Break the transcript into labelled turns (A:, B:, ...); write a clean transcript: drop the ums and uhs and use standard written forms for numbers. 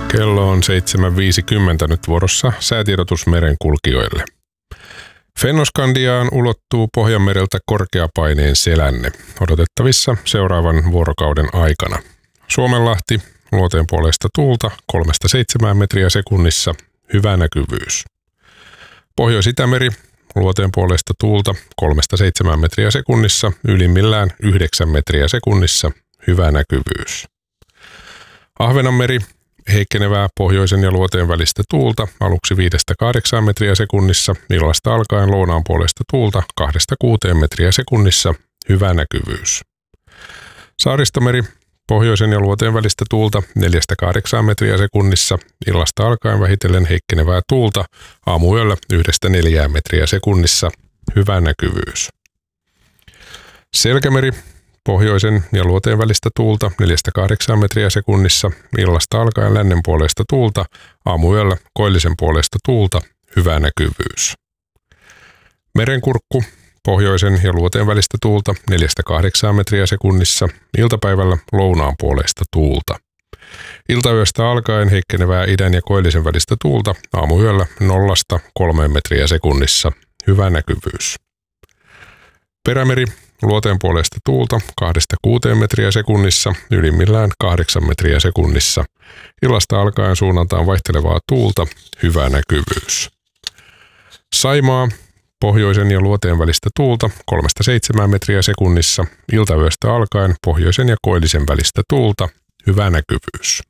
A: Kello on 7.50 nyt vuorossa säätiedotus merenkulkijoille. Fennoskandiaan ulottuu Pohjanmereltä korkeapaineen selänne, odotettavissa seuraavan vuorokauden aikana. Suomenlahti, luoteenpuoleista tuulta 3-7 metriä sekunnissa, hyvä näkyvyys. Pohjois-Itämeri, luoteenpuoleista tuulta 3-7 metriä sekunnissa, ylimmillään 9 metriä sekunnissa, hyvä näkyvyys. Ahvenanmeri, heikkenevää pohjoisen ja luoteen välistä tuulta, aluksi 5-8 metriä sekunnissa, illasta alkaen lounaan puolesta tuulta 2-6 metriä sekunnissa, hyvä näkyvyys. Saaristomeri, pohjoisen ja luoteen välistä tuulta 4-8 metriä sekunnissa, illasta alkaen vähitellen heikkenevää tuulta, aamuyöllä 1-4 metriä sekunnissa, hyvä näkyvyys. Selkämeri, pohjoisen ja luoteen välistä tuulta 4-8 metriä sekunnissa, illasta alkaen lännen puolesta tuulta, aamuyöllä koillisen puolesta tuulta, hyvä näkyvyys. Merenkurkku, pohjoisen ja luoteen välistä tuulta 4-8 metriä sekunnissa, iltapäivällä lounaan puolesta tuulta. Iltayöstä alkaen heikkenevää idän ja koillisen välistä tuulta, aamuyöllä 0-3 metriä sekunnissa, hyvä näkyvyys. Perämeri, luoteen puolesta tuulta 2-6 metriä sekunnissa, ylimmillään 8 metriä sekunnissa. Illasta alkaen suunnaltaan vaihtelevaa tuulta, hyvä näkyvyys. Saimaa, pohjoisen ja luoteen välistä tuulta 3-7 metriä sekunnissa, iltayöstä alkaen pohjoisen ja koillisen välistä tuulta, hyvä näkyvyys.